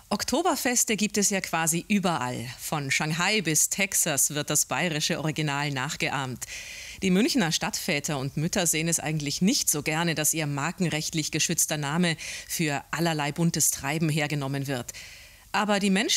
Oktoberfeste gibt es ja quasi überall. Von Shanghai bis Texas wird das bayerische Original nachgeahmt. Die Münchner Stadtväter und Mütter sehen es eigentlich nicht so gerne, dass ihr markenrechtlich geschützter Name für allerlei buntes Treiben hergenommen wird. Aber die Menschen